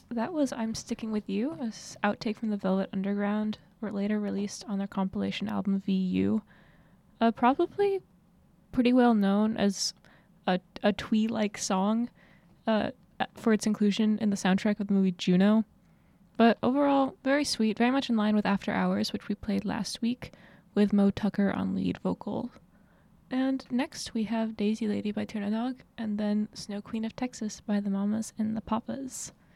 That was I'm Sticking With You, a outtake from the Velvet Underground, later released on their compilation album VU. Probably pretty well known as a twee-like song for its inclusion in the soundtrack of the movie Juno. But overall, very sweet, very much in line with After Hours, which we played last week, with Mo Tucker on lead vocal. And next we have Daisy Lady by Tuna Dog, and then Snow Queen of Texas by the Mamas and the Papas.